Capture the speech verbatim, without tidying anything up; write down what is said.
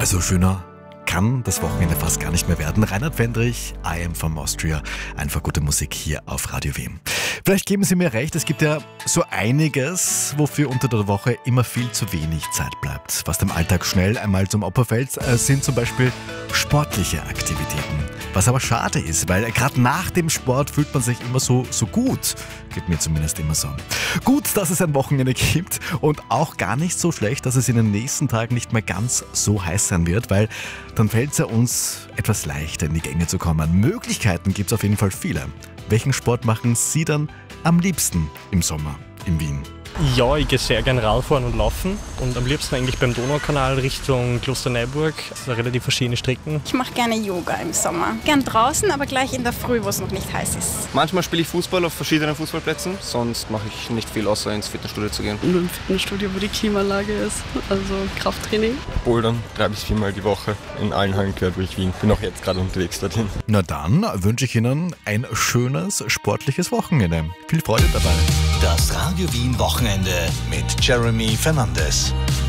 Also schöner kann das Wochenende fast gar nicht mehr werden. Reinhard Fendrich, I Am From Austria. Einfach gute Musik hier auf Radio Wien. Vielleicht geben Sie mir recht, es gibt ja so einiges, wofür unter der Woche immer viel zu wenig Zeit bleibt. Was dem Alltag schnell einmal zum Opfer fällt, sind zum Beispiel sportliche Aktivitäten. Was aber schade ist, weil gerade nach dem Sport fühlt man sich immer so, so gut. Geht mir zumindest immer so. Gut, dass es ein Wochenende gibt und auch gar nicht so schlecht, dass es in den nächsten Tagen nicht mehr ganz so heiß sein wird, weil dann fällt es ja uns etwas leichter in die Gänge zu kommen. Möglichkeiten gibt es auf jeden Fall viele. Welchen Sport machen Sie dann am liebsten im Sommer in Wien? Ja, ich gehe sehr gern Radfahren und laufen und am liebsten eigentlich beim Donaukanal Richtung Klosterneuburg. Das sind relativ verschiedene Strecken. Ich mache gerne Yoga im Sommer. Gern draußen, aber gleich in der Früh, wo es noch nicht heiß ist. Manchmal spiele ich Fußball auf verschiedenen Fußballplätzen, sonst mache ich nicht viel, außer ins Fitnessstudio zu gehen. Nur im Fitnessstudio, wo die Klimaanlage ist, also Krafttraining. Bouldern drei bis viermal die Woche in allen Hallen quer durch Wien. Bin auch jetzt gerade unterwegs dorthin. Na dann wünsche ich Ihnen ein schönes sportliches Wochenende. Viel Freude dabei. Das Radio Wien Wochenende mit Jeremy Fernandes.